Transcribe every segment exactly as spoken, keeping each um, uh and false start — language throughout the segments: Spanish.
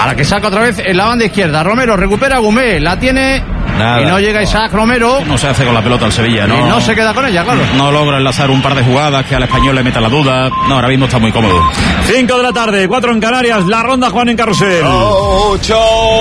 A la que saca otra vez en la banda izquierda. Romero recupera a Gumé, la tiene. Nada, y no llega Isaac Romero. No se hace con la pelota al Sevilla, ¿no? Y no se queda con ella, claro. No logra enlazar un par de jugadas que al español le meta la duda. No, ahora mismo está muy cómodo. cinco de la tarde, cuatro en Canarias. La ronda Juan en Carrusel. ¡Ocho!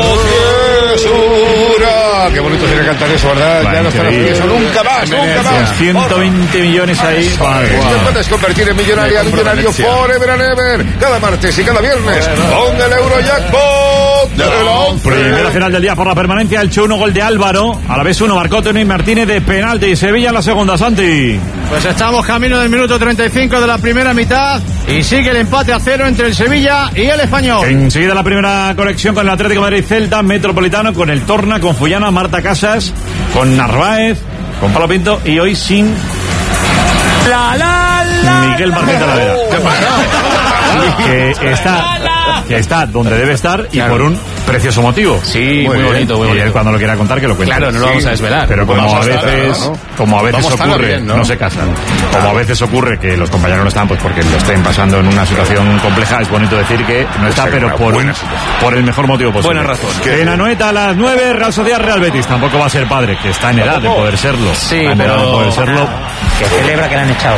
¡Qué bonito sería cantar eso, ¿verdad? Vale, ya no está eso. Nunca más, nunca más. ciento veinte millones ahí. Vale, te puedes convertir en millonaria, millonario forever and ever. Cada martes y cada viernes con el Eurojackpot de la once. Primera final del día por la permanencia. El Che uno, gol de Álvaro. A la vez uno marcó Tony Martínez de penalti. Y Sevilla en la segunda, Santi. Pues estamos camino del minuto treinta y cinco de la primera mitad. Y sigue el empate a cero entre el Sevilla y el Español. Enseguida la primera conexión con el Atlético de Madrid, Celta, Metropolitano, con el Torna, con Fullana, Marta Casas, con Narváez, con Pablo Pinto y hoy sin la, la, la, Miguel Martín Talavera. ¿Qué pasa? Que está, que está donde debe estar y claro, por un precioso motivo. Sí, muy, muy bonito, muy bonito. Y él cuando lo quiera contar que lo cuente. Claro, no lo sí, vamos a desvelar. Pero como vamos a veces, estar, ¿no? como a veces ocurre, bien, ¿no? no se casan. Como a veces ocurre que los compañeros no están, pues porque lo estén pasando en una situación compleja, es bonito decir que no está, pero por, un, por el mejor motivo posible. Buena razón. En Anoeta a las nueve, Real Sociedad, Real Betis. Tampoco va a ser padre, que está en edad de poder serlo. Sí, pero de poder serlo. Que celebra que le han echado.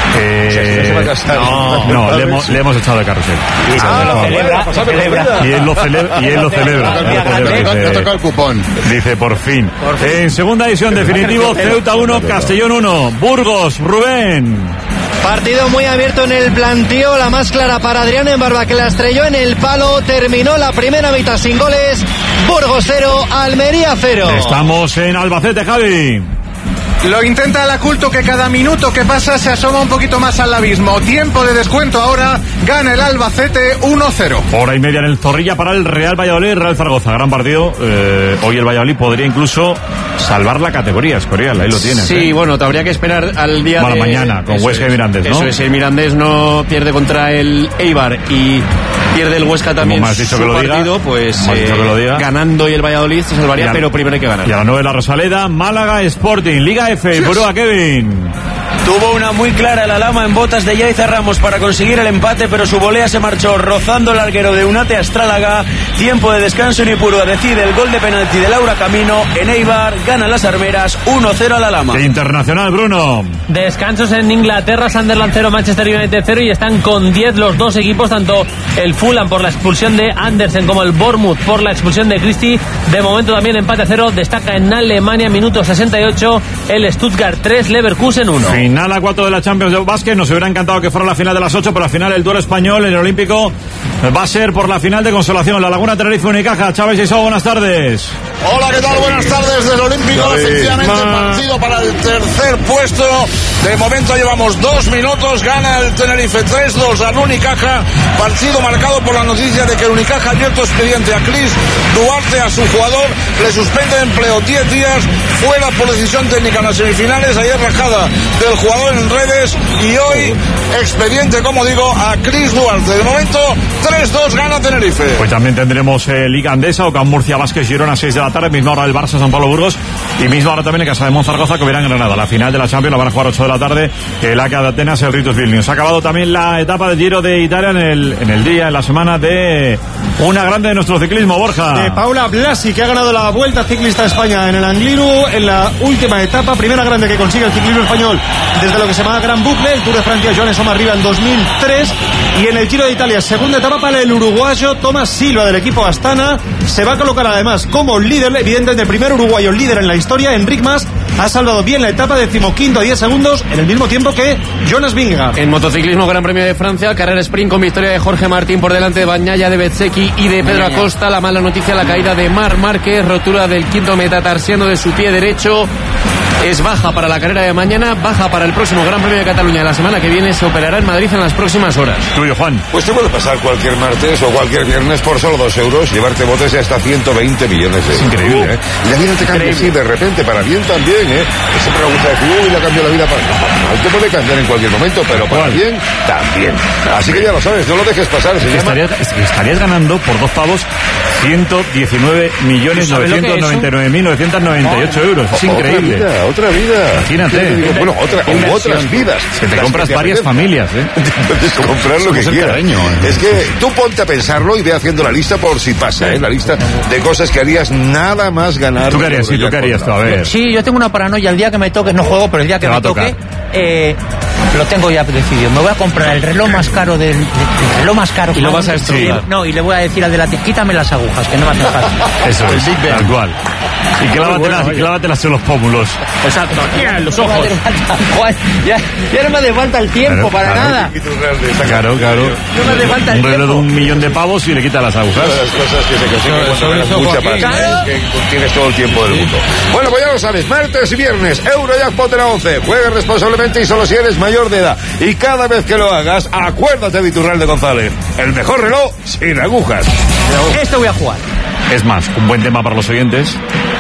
Eh, no, no, le hemos, le hemos echado de Carrusel. Y ah, lo celebra, lo celebra. Y él lo celebra. Y él lo celebra. Me ha tocado el cupón. Dice, por fin. por fin. En segunda edición, definitivo, Ceuta uno, Castellón uno. Burgos, Rubén. Partido muy abierto en el plantío, la más clara para Adrián Embarba, que la estrelló en el palo. Terminó la primera mitad sin goles. Burgos cero, Almería cero. Estamos en Albacete, Javi. Lo intenta el Aculto, que cada minuto que pasa se asoma un poquito más al abismo. Tiempo de descuento ahora, gana el Albacete uno cero. Hora y media en el Zorrilla para el Real Valladolid, Real Zaragoza. Gran partido. Eh, hoy el Valladolid podría incluso salvar la categoría, Escorial, ahí lo tienes. Sí, ¿eh? bueno, te habría que esperar al día para de... mañana, con Huesca y Mirandés, ¿no? Eso es, el Mirandés no pierde contra el Eibar y pierde el Huesca también Como has dicho su que lo partido, diga, pues eh, que lo diga. ganando y el Valladolid se salvaría, a, pero primero hay que ganar. Y a la nueve la Rosaleda, Málaga, Sporting, Liga F, Burúa, Kevin. Tuvo una muy clara el Alhama en botas de Yaiza Ramos para conseguir el empate, pero su volea se marchó rozando el larguero de Unate Astrálaga. Tiempo de descanso en Ipurúa, decide el gol de penalti de Laura Camino. En Eibar gana las armeras uno cero al Alhama. De internacional, Bruno. Descansos en Inglaterra, Sunderland cero, Manchester United cero, y están con diez los dos equipos, tanto el Fulham por la expulsión de Andersen como el Bournemouth por la expulsión de Christie. De momento también empate a cero, destaca en Alemania, minuto sesenta y ocho, el Stuttgart tres, Leverkusen uno. Final a cuatro de la Champions de básquet. Nos hubiera encantado que fuera la final de las ocho, pero al final el duelo español en el Olímpico va a ser por la final de consolación. La Laguna Tenerife Unicaja. Chávez y Só, buenas tardes. Hola, ¿qué tal? Buenas tardes desde el Olímpico. Sí. Efectivamente, Ma... partido para el tercer puesto. De momento llevamos dos minutos. Gana el Tenerife tres dos al Unicaja. Partido marcado por la noticia de que el Unicaja ha abierto expediente a Cris Duarte, a su jugador. Le suspende empleo diez días. Fuera por decisión técnica en las semifinales. Ayer rajada del jugador en redes. Y hoy expediente, como digo, a Cris Duarte. De momento, tres dos gana Tenerife. Pues también tendremos eh, Liga Andesa, Ocam Murcia, Vázquez, Girona, seis de la tarde. Misma hora el Barça, San Pablo, Burgos. Y misma hora también en Casa de Monzaragoza, que verán en Granada. La final de la Champions la van a jugar ocho de la tarde. El A C A de Atenas, el Ritus Vilnius. Ha acabado también la etapa del Giro de Italia en el, en el día, en la semana de una grande de nuestro ciclismo, Borja. De Paula Blasi, que ha ganado la Vuelta Ciclista a España en el Angliru, en la última etapa, primera grande que consigue el ciclismo español desde lo que se llama Gran Bucle, el Tour de Francia, Joanes Omar Riva en dos mil tres, y en el Giro de Italia, segunda etapa para el uruguayo Tomás Silva del equipo Astana. Se va a colocar además como líder, evidentemente el primer uruguayo líder en la historia. Enric Mas ha salvado bien la etapa, decimoquinto a diez segundos, en el mismo tiempo que Jonas Vingegaard. En motociclismo, Gran Premio de Francia, carrera sprint con victoria de Jorge Martín por delante de Bagnaia, de Bezzecchi y de Pedro Acosta. La mala noticia, la caída de Marc Márquez, rotura del quinto metatarsiano de su pie derecho. Es baja para la carrera de mañana, baja para el próximo Gran Premio de Cataluña. La semana que viene se operará en Madrid en las próximas horas. Tuyo, Juan. Pues te puede pasar cualquier martes o cualquier viernes por solo dos euros, llevarte botes de hasta ciento veinte millones de euros. Es increíble, ¿eh? Y la vida te cambia así de repente, para bien también, ¿eh? Siempre me gusta decir, uy, la cambió la vida para... No, te puede cambiar en cualquier momento, pero para bien también. Así que ya lo sabes, no lo dejes pasar. Se estarías, llama... estarías ganando por dos pavos ciento diecinueve millones novecientos noventa y nueve mil novecientos noventa y ocho euros. Es increíble. Otra vida, otra vida. Imagínate. Digo, bueno, otra, o otras vidas. Que te compras varias familias, ¿eh? Puedes comprar lo que quieras. Es que tú ponte a pensarlo y ve haciendo la lista por si pasa, ¿eh? La lista de cosas que harías nada más ganar. ¿Tú qué harías? Sí, ¿tú qué harías tú? A ver. Sí, yo tengo una paranoia. El día que me toque, no juego, pero el día que me toque, eh, lo tengo ya decidido. Me voy a comprar el reloj más caro del, el reloj más caro. Y lo vas a estudiar. No, y le voy a decir al de la tienda, quítame las agujas, que no me hacen falta. Eso es, tal cual. Y clávatelas, bueno, clávatelas en los pómulos. Exacto, aquí en los ojos. Ya, ya no me hace falta el tiempo, claro, para claro. nada. Claro, claro. No me hace falta el un tiempo. reloj de un millón de pavos y le quita las agujas. Las cosas que se consiguen cuando ganas mucha pasta, claro. Que tienes todo el tiempo del mundo. Bueno, pues ya lo sabes, martes y viernes, Eurojackpot en la once. Juegue responsablemente y solo si eres mayor de edad. Y cada vez que lo hagas, acuérdate de Iturralde González. El mejor reloj sin agujas. Esto voy a jugar. Es más, un buen tema para los oyentes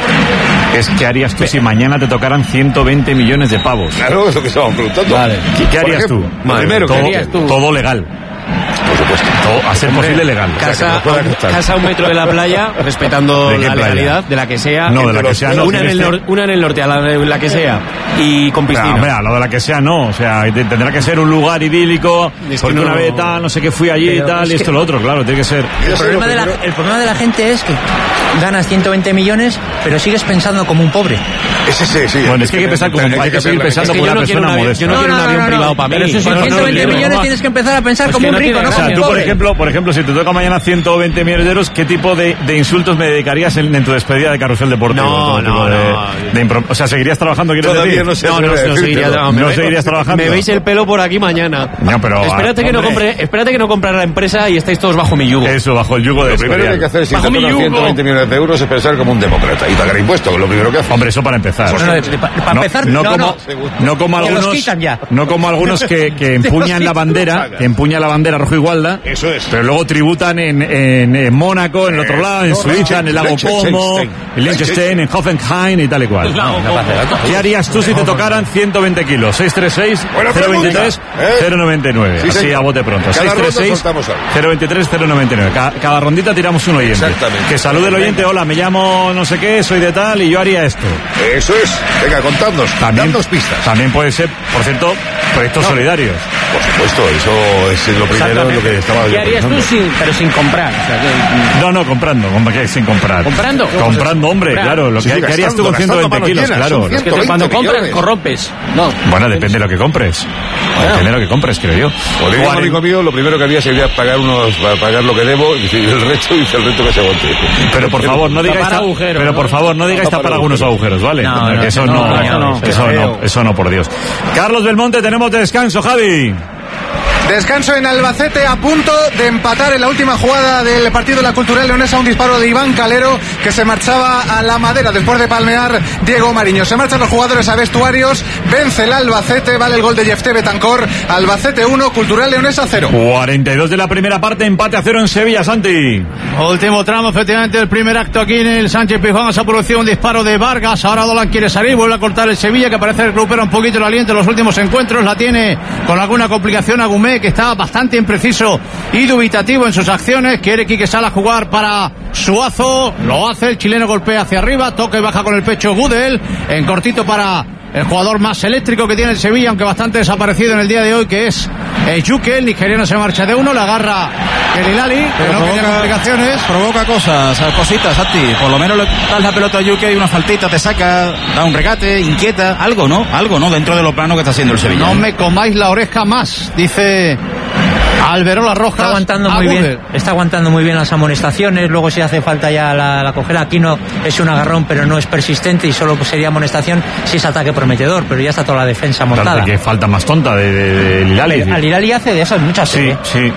es ¿qué harías tú si mañana te tocaran ciento veinte millones de pavos? Claro, es lo que estábamos preguntando. Vale. ¿Qué, qué harías ejemplo, tú? Vale, primero, todo, ¿qué harías tú? Todo legal. Por supuesto. Todo, a ser Hombre, posible legal. Casa, o sea, a un, casa a un metro de la playa, respetando ¿De la playa? legalidad, de la que sea. No, de la que sea no. Una, en el, nor, una en el norte, a la, la que sea. Y con piscina. Hombre, a lo de la que sea no. O sea, tendrá que ser un lugar idílico. Es porque no, una vez tal, no sé qué fui allí y tal, y esto lo otro, claro, tiene que ser. El problema, de la, el problema de la gente es que ganas ciento veinte millones, pero sigues pensando como un pobre. Ese sí, sí. Bueno, es que hay que pensar como hay que seguir pensando como una persona modesta. Yo no quiero un avión privado para mí. Pero si son ciento veinte millones tienes que empezar a pensar como un rico, no como un pobre. Tú, por ejemplo, por ejemplo, si te toca mañana ciento veinte millones de euros, ¿qué tipo de, de insultos me dedicarías en, en tu despedida de Carrusel Deportivo? No, no, de, no. De impro... O sea, ¿seguirías trabajando? Todavía decir? no sé. No, no, no, no, seguiría, no, no seguirías trabajando. Me veis el pelo por aquí mañana. No, pero... Espérate que, no compre, espérate que no compre la empresa y estáis todos bajo mi yugo. Eso, bajo el yugo de... Lo primero que hay que hacer si te tocan ciento veinte millones de euros es pensar como un demócrata y pagar impuestos, lo primero que hace. Hombre, eso para empezar. No, no, para, para empezar, no, no, como, no. no como Que algunos... los quitan ya. No como algunos que, que empuñan la bandera, que empuñan la bandera rojo igualda, eso es. Pero luego tributan en, en, en Mónaco, en el otro lado, en no, Suiza, en el lago Como, en Liechtenstein, en Hoffenheim y tal y cual. No, no ¿Qué harías tú si te tocaran ciento veinte kilos? seis tres seis, cero veintitrés, cero noventa y nueve. Sí, así a bote pronto. Cada seis tres seis, cero veintitrés, cero noventa y nueve. Cada, cada rondita tiramos un oyente. Exactamente. Que salude el oyente. Hola, me llamo no sé qué, soy de tal y yo haría esto. Eso es. Venga, contadnos. También, dadnos pistas. También puede ser, por cierto, proyectos no. solidarios. Por supuesto, eso es lo primero lo que estaba ¿Qué harías tú sin, pero sin comprar? O sea, que... No, no, comprando. ¿Qué? Sin comprar. ¿Comprando? Comprando, hombre, comprar. claro. Lo que, sí, ¿qué harías tú con ciento veinte kilos? Llenas, claro. Es que cuando compras, corrompes. No. Bueno, depende de lo que compres. Bueno. Depende de lo que compres, creo yo. Por un amigo mío, lo primero que haría sería pagar unos, pagar lo que debo y el resto dice el resto que se aguante. Pero por favor, no digáis agujeros. Pero por favor, no digáis tapar algunos agujeros, ¿vale? No, no, eso no, no, no, no, eso no, eso no, por Dios. Carlos Belmonte, tenemos descanso, Javi. Descanso en Albacete, a punto de empatar en la última jugada del partido de la Cultural Leonesa, un disparo de Iván Calero que se marchaba a la madera después de palmear Diego Mariño. Se marchan los jugadores a vestuarios, vence el Albacete, vale el gol de Jefté Betancor. Albacete uno, Cultural Leonesa cero. cuarenta y dos de la primera parte, empate a cero en Sevilla, Santi. Último tramo, efectivamente, el primer acto aquí en el Sánchez Pizjuán. Se ha producido un disparo de Vargas, ahora Dolan quiere salir, vuelve a cortar el Sevilla, que parece recupera un poquito el aliento en los últimos encuentros, la tiene con alguna complicación Agumé, que está bastante impreciso y dubitativo en sus acciones. Quiere Quique Sala jugar para Suazo, lo hace, el chileno golpea hacia arriba, toca y baja con el pecho Gudel, en cortito para el jugador más eléctrico que tiene el Sevilla, aunque bastante desaparecido en el día de hoy, que es el Yuke. El nigeriano se marcha de uno, la agarra el Hilali, que no tiene complicaciones. Provoca cosas, cositas, Santi. Por lo menos le das la pelota a Yuke y una faltita te saca, da un regate, inquieta, algo, ¿no? Algo, ¿no? Dentro de lo plano que está haciendo el Sevilla. No me comáis la oreja más, dice Alberola Rojas. Está aguantando muy Google. bien. Está aguantando muy bien las amonestaciones. Luego si hace falta ya la, la cogera. Aquí no es un agarrón, pero no es persistente y solo sería amonestación si es ataque prometedor. Pero ya está toda la defensa montada. Que falta más tonta de, de, de Hilali. Al Hilali hace de esas muchas. Sí, ¿eh? sí.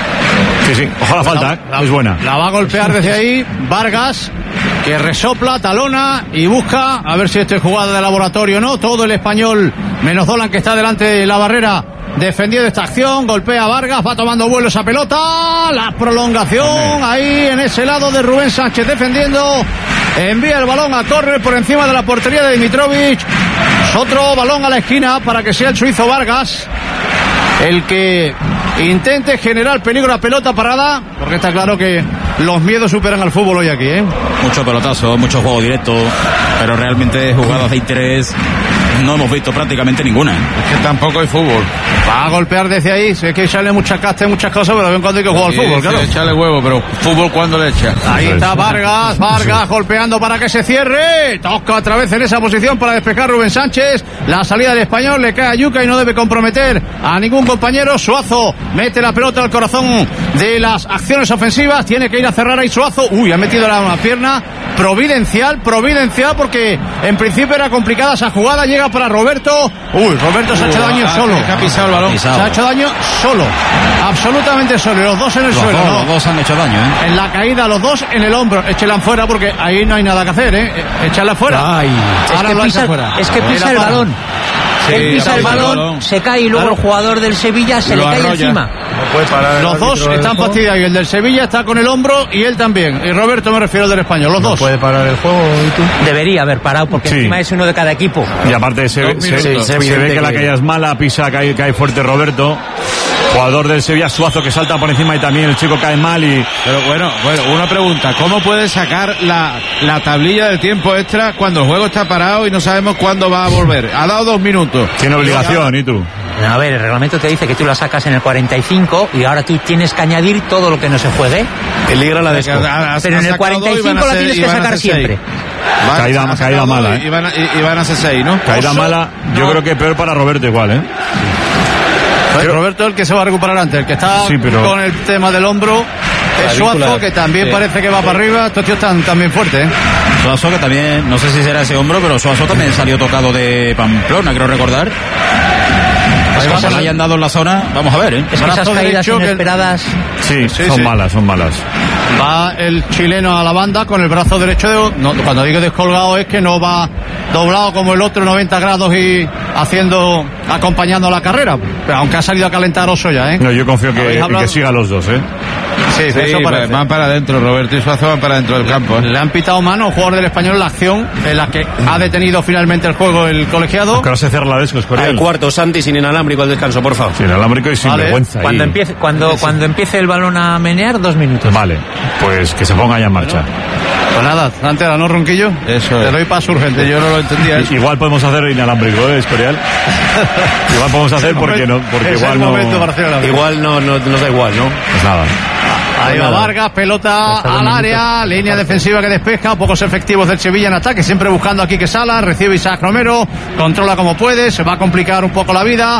Sí, sí. Ojalá falta, ¿eh? La, es buena. La va a golpear desde ahí Vargas, que resopla, talona y busca a ver si esto es jugada de laboratorio o no. Todo el español, menos Dolan, que está delante de la barrera, defendiendo esta acción. Golpea a Vargas, va tomando vuelo esa pelota. La prolongación ahí en ese lado de Rubén Sánchez defendiendo. Envía el balón a córner por encima de la portería de Dimitrovic. Otro balón a la esquina para que sea el suizo Vargas el que intente generar peligro a pelota parada, porque está claro que los miedos superan al fútbol hoy aquí, ¿eh? Mucho pelotazo, mucho juego directo, pero realmente jugadas de interés no hemos visto prácticamente ninguna. Es que tampoco hay fútbol. Va a golpear desde ahí, sé que echarle muchas castas y muchas cosas, pero de vez en cuando hay que jugar al fútbol, claro. Sí, echarle huevo, pero fútbol cuando le echa. Ahí está Vargas, Vargas golpeando para que se cierre. Toca otra vez en esa posición para despejar Rubén Sánchez. La salida del español le cae a Yuca y no debe comprometer a ningún compañero. Suazo mete la pelota al corazón de las acciones ofensivas. Tiene que ir a cerrar ahí Suazo. Uy, ha metido la una pierna. Providencial, providencial, porque en principio era complicada esa jugada. Llega para Roberto. Uy, Roberto se ha hecho daño solo. Que ha pisado el balón. Se ha hecho daño solo. Absolutamente solo. Los dos en el Los suelo. dos, ¿no? los dos han hecho daño, ¿eh? En la caída, los dos en el hombro. Échela fuera porque ahí no hay nada que hacer, ¿eh? Échala fuera. Ay. Ahora Es lo que echa pisa, fuera. es que pisa el Era para- balón. Sí, Él pisa ha el pisado balón, el balón. se cae y luego Claro. el jugador del Sevilla se Lo le cae arrolla. encima. No puede parar. Los dos están fastidiados. Y el del Sevilla está con el hombro y él también. Y Roberto, me refiero al del español. Los dos. ¿Puede parar el juego y tú? Debería haber parado porque Sí. encima es uno de cada equipo. Y aparte se, ve- Dos se, minutos. se- Es se ve evidente que la que- caída es mala, pisa, cae, cae fuerte Roberto. Jugador del Sevilla, Suazo, que salta por encima y también el chico cae mal y... Pero bueno, bueno, una pregunta. ¿Cómo puede sacar la, la tablilla del tiempo extra cuando el juego está parado y no sabemos cuándo va a volver? Ha dado dos minutos. Tiene obligación, ¿y tú? A ver, el reglamento te dice que tú la sacas en el cuarenta y cinco y ahora tú tienes que añadir todo lo que no se juegue. Peligra la Pero en el cuarenta y cinco la tienes que sacar siempre. Caída- caída mala, ¿eh? Y van, a, y, y van a ser seis, ¿no? Caída Oso, mala, yo no. creo que peor para Roberto igual, ¿eh? Pues Roberto es el que se va a recuperar antes. El que está Sí, pero- con el tema del hombro es Suazo, que también Sí. parece que va para arriba. Estos tíos están también fuertes, ¿eh? Suazo, que también, no sé si será ese hombro, pero Suazo también salió tocado de Pamplona, creo recordar. Ahí Como va, se le hayan dado en la zona, vamos a ver, ¿eh? Es que esas Brazo caídas derecho que el- inesperadas. Sí, Sí, son sí. malas, son malas. Va el chileno a la banda con el brazo derecho. De, no, cuando digo descolgado es que no va doblado como el otro noventa grados y haciendo, acompañando la carrera. Pero aunque ha salido a calentar Oso ya, ¿eh? No, yo confío que, ¿Habéis en hablado? que siga los dos, ¿eh? Sí, Sí, eso parece. van para adentro, Roberto y Suazo van para adentro del campo. ¿eh? Le han pitado mano, jugador del español, la acción en la que ha detenido finalmente el juego el colegiado. Que ahora se cierra la desco, es Al cuarto, Santi, sin inalámbrico al descanso, por favor. Sin alámbrico y sin Vale. vergüenza. Cuando ahí. empiece, cuando, cuando empiece el balón a menear, dos minutos. Vale, pues que se ponga ya en marcha. Pues nada, antes era, ¿no, Ronquillo? Eso Te es. doy paso urgente. Yo no lo entendía. eso. Igual podemos hacer inalámbrico, ¿eh, Escorial? Igual podemos hacer porque no, porque Es igual el no. momento para hacer la- Igual no, no nos da igual, ¿no? Pues nada. Ahí va Vargas, pelota al área, línea defensiva que despeja, pocos efectivos del Sevilla en ataque, siempre buscando aquí que Sala, recibe Isaac Romero, controla como puede, se va a complicar un poco la vida,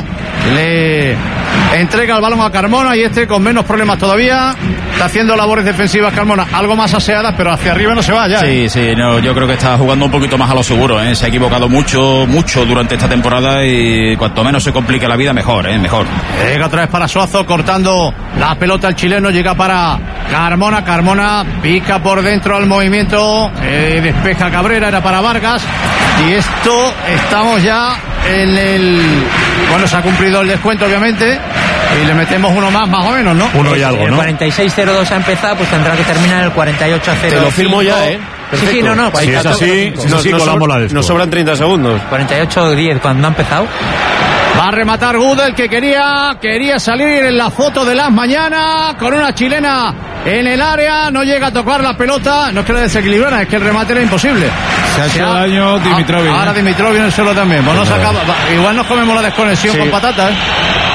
le entrega el balón a Carmona y este con menos problemas todavía, está haciendo labores defensivas Carmona, algo más aseadas, pero hacia arriba no se va ya. ¿eh? Sí, sí, no, yo creo que está jugando un poquito más a lo seguro, ¿eh? Se ha equivocado mucho, mucho durante esta temporada y cuanto menos se complique la vida, mejor, ¿eh? Mejor. Llega otra vez para Suazo, cortando la pelota el chileno, llega para Carmona, Carmona pica por dentro al movimiento, eh, despeja Cabrera, era para Vargas, y esto estamos ya en el... Bueno, se ha cumplido el descuento obviamente, y le metemos uno más, más o menos, ¿no? Uno y algo, El ¿no? cuarenta y seis cero dos ha empezado, pues tendrá que terminar el cuarenta y ocho a cero. Te lo firmo ya, ¿eh? Sí, sí, no, no. Si es así, si es así, Nos colamos sobra- la desco. Nos sobran treinta segundos. cuarenta y ocho diez cuando ha empezado. Va a rematar Gudel, que quería, quería salir en la foto de las mañanas con una chilena en el área, no llega a tocar la pelota, no es que la desequilibrara, es que el remate era imposible. Se ha hecho daño Dimitrovic, Ahora ¿eh? Dimitrovic en el suelo también. Pues no se acaba- va, igual nos comemos la desconexión Sí. con patatas, ¿eh?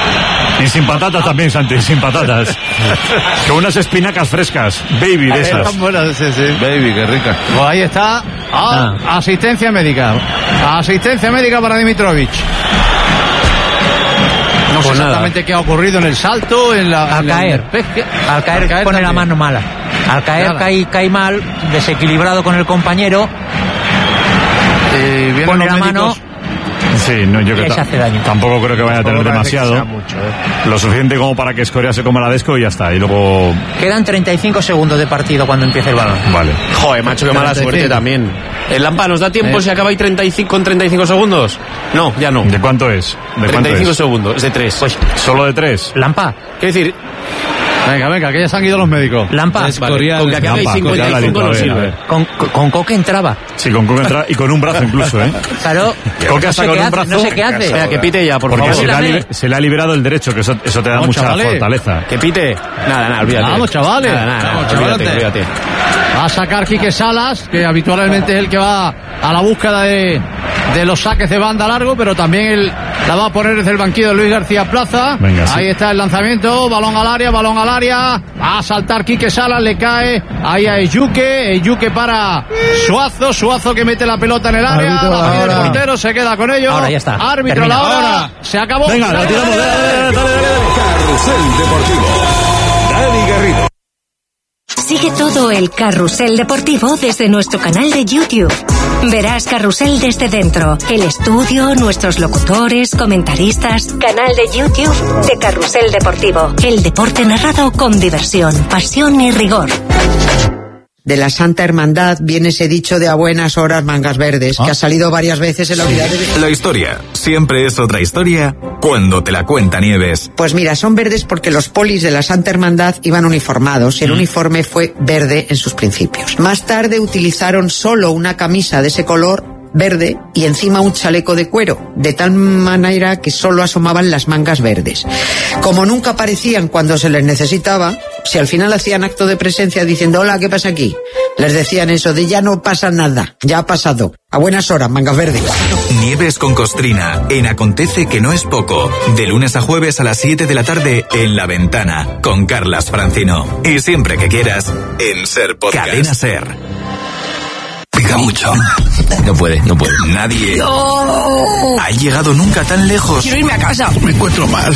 Y sin patatas también, Santi, sin patatas. Con unas espinacas frescas, baby de esas. Están buenas, sí, sí. Baby, qué rica. Pues ahí está. Ah, asistencia médica. Asistencia médica para Dimitrovic. No sé Pues nada. exactamente qué ha ocurrido en el salto, en la. Al en el caer. despeje. Al caer, pone la también. mano mala. Al caer Nada. cae, cae mal, desequilibrado con el compañero. Eh, vienen Pone los la mano. médicos. Sí, no, yo creo Ese que hace daño. tampoco creo que vaya a tener demasiado. Lo suficiente como para que Escoria se coma la desco y ya está. Y luego, Quedan treinta y cinco segundos de partido cuando empiece el balón. vale. Joder, macho, qué mala treinta y cinco. suerte también. El Lampa, ¿nos da tiempo Eh. si acaba ahí treinta y cinco con treinta y cinco segundos? No, ya no. ¿De cuánto es? ¿De cuánto treinta y cinco es? segundos, es de tres. Pues ¿Solo de tres? Lampa, Quiero decir, Venga, venga, que ya se han ido los médicos. Lampa. Vale, con que acabe Lampa, cincuenta y cinco no sirve. Con, con, con Coque entraba. Sí, con Coque entra y con un brazo incluso, ¿eh? Claro. Coque no hasta sé con qué un hace, brazo. no sé qué hace. Espera, que pite ya, por Porque favor. se le, ha, liber- se le ha liberado el derecho, que eso, eso te da Vamos, mucha chavales. fortaleza. Que pite. Nada, nada, olvídate. Vamos, chavales. Nada, nada, Vamos, olvídate, chavales. olvídate. Va a sacar Quique Salas, que habitualmente es el que va a la búsqueda de, de los saques de banda largo, pero también él la va a poner desde el banquillo de Luis García Plaza. Venga, sí. Ahí está el lanzamiento, balón al área, balón al área. Va a saltar Quique Salas, le cae ahí a Eyuque. Eyuque para Suazo, Suazo que mete la pelota en el área. Árbitro, La pide el ahora. portero, se queda con ello. Ahora ya está. Árbitro, Termina. la hora. Ahora. Se acabó. Venga, la tiramos. Dale, dale, dale, dale. Carrusel Deportivo. Dani Garrido. Sigue todo el Carrusel Deportivo desde nuestro canal de YouTube. Verás Carrusel desde dentro, el estudio, nuestros locutores, comentaristas. Canal de YouTube de Carrusel Deportivo. El deporte narrado con diversión, pasión y rigor. De la Santa Hermandad viene ese dicho de a buenas horas mangas verdes, ¿Ah? que ha salido varias veces en la unidad de... La historia siempre es otra historia cuando te la cuenta Nieves. Pues mira, son verdes porque los polis de la Santa Hermandad iban uniformados y el Mm. uniforme fue verde en sus principios. Más tarde utilizaron solo una camisa de ese color verde y encima un chaleco de cuero, de tal manera que solo asomaban las mangas verdes. Como nunca aparecían cuando se les necesitaba, si al final hacían acto de presencia diciendo hola, ¿qué pasa aquí?, les decían eso de ya no pasa nada, ya ha pasado, a buenas horas, mangas verdes. Nieves con Costrina en Acontece que no es poco, de lunes a jueves a las siete de la tarde en La Ventana, con Carlas Francino. Y siempre que quieras, en Ser Podcast. Cadena Ser. Pica mucho. No puede, no puede. Nadie ha llegado nunca tan lejos. Quiero irme a casa. Me encuentro mal.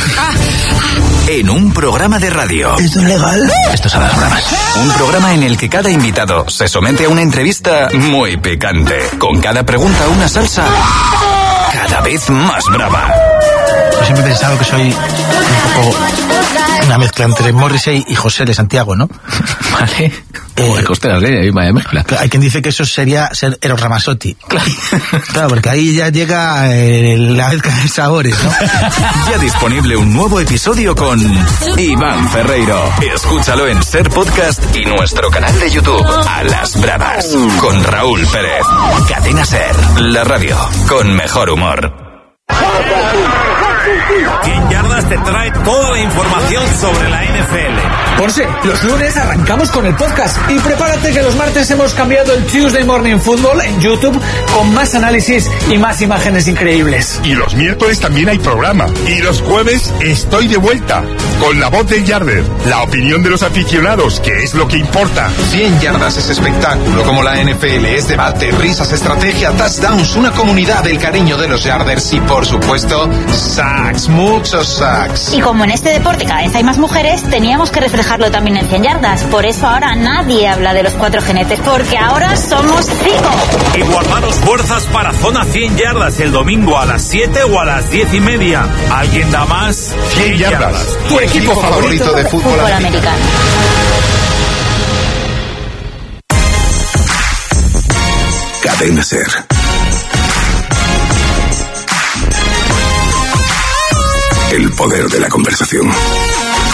En un programa de radio. ¿Esto es legal? Esto es a las bramas. Un programa en el que cada invitado se somete a una entrevista muy picante, con cada pregunta una salsa cada vez más brava. Yo siempre he pensado que soy un poco una mezcla entre Morrissey y José de Santiago, ¿no? Vale. Eh, costeras, ¿eh? Ahí vaya mezcla. Hay quien dice que eso sería ser Eros Ramazzotti. Claro. Claro, porque ahí ya llega eh, la mezcla de sabores, ¿no? Ya disponible un nuevo episodio con Iván Ferreiro. Escúchalo en Ser Podcast y nuestro canal de YouTube, A las Bravas, con Raúl Pérez. Cadena Ser, la radio con mejor humor. cien yardas te trae toda la información sobre la N F L. Ponce, los lunes arrancamos con el podcast y prepárate que los martes hemos cambiado el Tuesday Morning Football en YouTube con más análisis y más imágenes increíbles. Y los miércoles también hay programa. Y los jueves estoy de vuelta con la voz del Yarder, la opinión de los aficionados, que es lo que importa. cien yardas es espectáculo, como la N F L es debate, risas, estrategia, touchdowns, una comunidad del cariño de los Yarders y por supuesto sacks, muchos sacks. Y como en este deporte cada vez hay más mujeres, teníamos que reflejarlo también en cien yardas. Por eso ahora nadie habla de los cuatro jinetes, porque ahora somos cinco. Y guardaros fuerzas para Zona cien yardas el domingo a las siete o a las diez y media. ¿Alguien da más? cien yardas. Tu equipo favorito de fútbol, Fútbol americano. americano. Cadena Ser. El poder de la conversación.